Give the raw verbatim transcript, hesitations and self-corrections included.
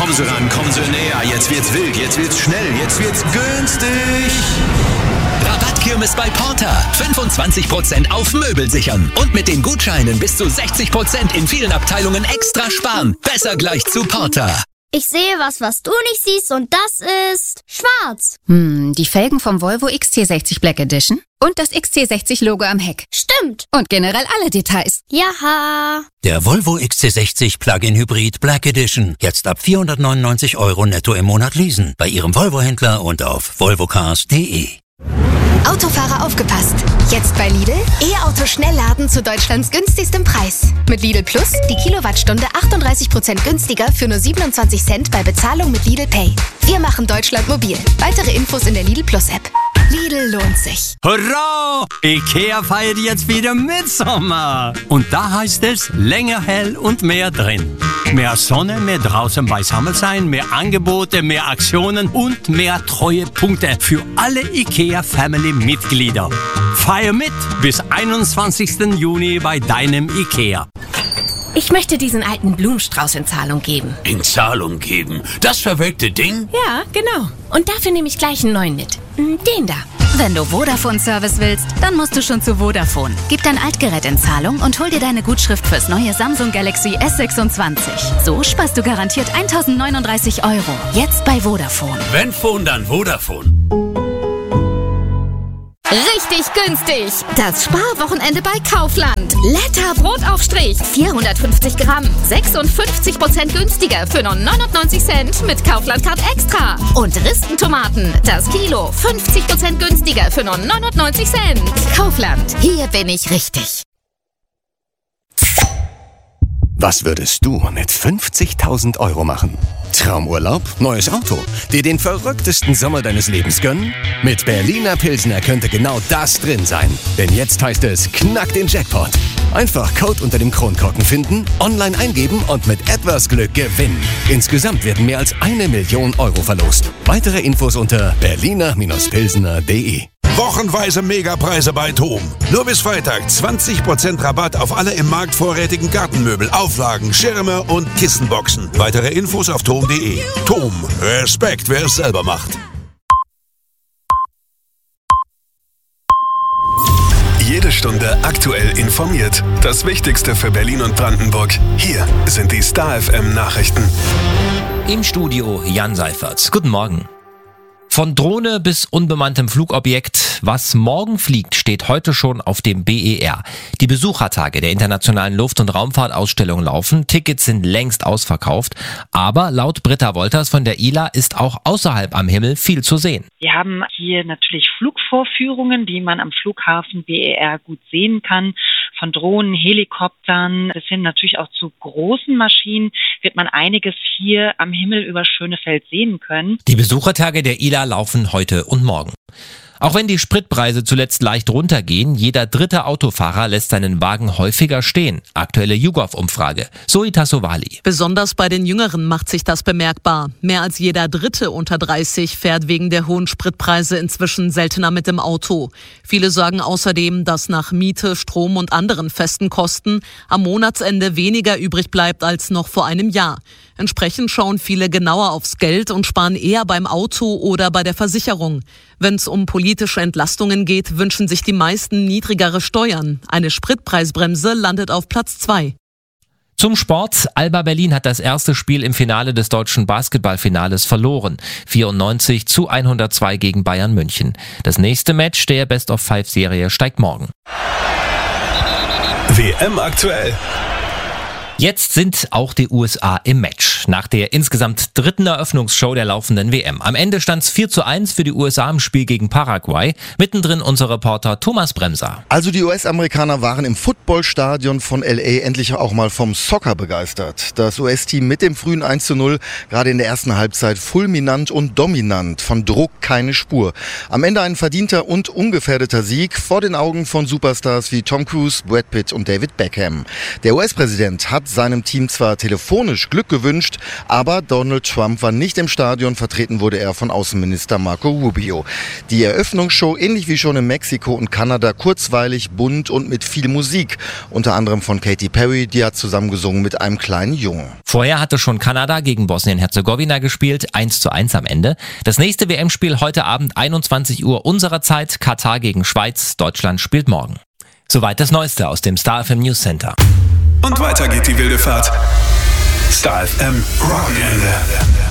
kommen Sie ran, kommen Sie näher. Jetzt wird's wild, jetzt wird's schnell, jetzt wird's günstig. Rabattkirmes bei Porter. fünfundzwanzig Prozent auf Möbel sichern. Und mit den Gutscheinen bis zu sechzig Prozent in vielen Abteilungen extra sparen. Besser gleich zu Porter. Ich sehe was, was du nicht siehst, und das ist schwarz. Hm, die Felgen vom Volvo X C sechzig Black Edition und das X C sechzig Logo am Heck. Stimmt. Und generell alle Details. Jaha. Der Volvo X C sechzig Plug-in Hybrid Black Edition. Jetzt ab vierhundertneunundneunzig Euro netto im Monat leasen. Bei Ihrem Volvo-Händler und auf volvocars punkt de. Autofahrer aufgepasst! Jetzt bei Lidl E-Auto-Schnellladen zu Deutschlands günstigstem Preis. Mit Lidl Plus die Kilowattstunde achtunddreißig Prozent günstiger für nur siebenundzwanzig Cent bei Bezahlung mit Lidl Pay. Wir machen Deutschland mobil. Weitere Infos in der Lidl Plus App. Lidl lohnt sich. Hurra! IKEA feiert jetzt wieder Mitsommer. Und da heißt es länger hell und mehr drin. Mehr Sonne, mehr draußen beisammen sein, mehr Angebote, mehr Aktionen und mehr Treuepunkte für alle IKEA-Family-Mitglieder. Feier mit bis einundzwanzigsten Juni bei deinem IKEA. Ich möchte diesen alten Blumenstrauß in Zahlung geben. In Zahlung geben? Das verwelkte Ding? Ja, genau. Und dafür nehme ich gleich einen neuen mit. Den da. Wenn du Vodafone-Service willst, dann musst du schon zu Vodafone. Gib dein Altgerät in Zahlung und hol dir deine Gutschrift fürs neue Samsung Galaxy S sechsundzwanzig. So sparst du garantiert eintausendneununddreißig Euro. Jetzt bei Vodafone. Wenn Phone, dann Vodafone. Richtig günstig! Das Sparwochenende bei Kaufland. Letter Brotaufstrich. vierhundertfünfzig Gramm. sechsundfünfzig Prozent günstiger für nur neunundneunzig Cent mit Kaufland Card Extra. Und Ristentomaten. Das Kilo. fünfzig Prozent günstiger für nur neunundneunzig Cent. Kaufland. Hier bin ich richtig. Was würdest du mit fünfzigtausend Euro machen? Traumurlaub? Neues Auto? Dir den verrücktesten Sommer deines Lebens gönnen? Mit Berliner Pilsner könnte genau das drin sein. Denn jetzt heißt es, knack den Jackpot. Einfach Code unter dem Kronkorken finden, online eingeben und mit etwas Glück gewinnen. Insgesamt werden mehr als eine Million Euro verlost. Weitere Infos unter berliner Pilsner punkt de. Wochenweise Megapreise bei TOM. Nur bis Freitag zwanzig Prozent Rabatt auf alle im Markt vorrätigen Gartenmöbel, Auflagen, Schirme und Kissenboxen. Weitere Infos auf tom punkt de. TOM. Respekt, wer es selber macht. Jede Stunde aktuell informiert. Das Wichtigste für Berlin und Brandenburg. Hier sind die Star F M Nachrichten. Im Studio Jan Seifertz. Guten Morgen. Von Drohne bis unbemanntem Flugobjekt, was morgen fliegt, steht heute schon auf dem B E R. Die Besuchertage der Internationalen Luft- und Raumfahrtausstellung laufen, Tickets sind längst ausverkauft, aber laut Britta Wolters von der I L A ist auch außerhalb am Himmel viel zu sehen. Wir haben hier natürlich Flugvorführungen, die man am Flughafen B E R gut sehen kann. Von Drohnen, Helikoptern bis hin natürlich auch zu großen Maschinen wird man einiges hier am Himmel über Schönefeld sehen können. Die Besuchertage der I L A laufen heute und morgen. Auch wenn die Spritpreise zuletzt leicht runtergehen, jeder dritte Autofahrer lässt seinen Wagen häufiger stehen. Aktuelle YouGov-Umfrage. Zoe Tassovali. Besonders bei den Jüngeren macht sich das bemerkbar. Mehr als jeder Dritte unter dreißig fährt wegen der hohen Spritpreise inzwischen seltener mit dem Auto. Viele sagen außerdem, dass nach Miete, Strom und anderen festen Kosten am Monatsende weniger übrig bleibt als noch vor einem Jahr. Entsprechend schauen viele genauer aufs Geld und sparen eher beim Auto oder bei der Versicherung. Wenn es um politische Entlastungen geht, wünschen sich die meisten niedrigere Steuern. Eine Spritpreisbremse landet auf Platz zwei. Zum Sport. Alba Berlin hat das erste Spiel im Finale des deutschen Basketballfinales verloren. vierundneunzig zu hundertzwei gegen Bayern München. Das nächste Match der Best-of-Five-Serie steigt morgen. W M aktuell. Jetzt sind auch die U S A im Match. Nach der insgesamt dritten Eröffnungsshow der laufenden W M. Am Ende stand es vier zu eins für die U S A im Spiel gegen Paraguay. Mittendrin unser Reporter Thomas Bremser. Also die U S-Amerikaner waren im Footballstadion von L A endlich auch mal vom Soccer begeistert. Das U S-Team mit dem frühen eins zu null, gerade in der ersten Halbzeit fulminant und dominant. Von Druck keine Spur. Am Ende ein verdienter und ungefährdeter Sieg vor den Augen von Superstars wie Tom Cruise, Brad Pitt und David Beckham. Der U S-Präsident hat seinem Team zwar telefonisch Glück gewünscht, aber Donald Trump war nicht im Stadion. Vertreten wurde er von Außenminister Marco Rubio. Die Eröffnungsshow, ähnlich wie schon in Mexiko und Kanada, kurzweilig, bunt und mit viel Musik. Unter anderem von Katy Perry, die hat zusammen gesungen mit einem kleinen Jungen. Vorher hatte schon Kanada gegen Bosnien-Herzegowina gespielt, eins zu eins am Ende. Das nächste W M-Spiel heute Abend einundzwanzig Uhr unserer Zeit, Katar gegen Schweiz, Deutschland spielt morgen. Soweit das Neueste aus dem Star F M News Center. Und weiter geht die wilde Fahrt. Star F M Rock'n'Ende.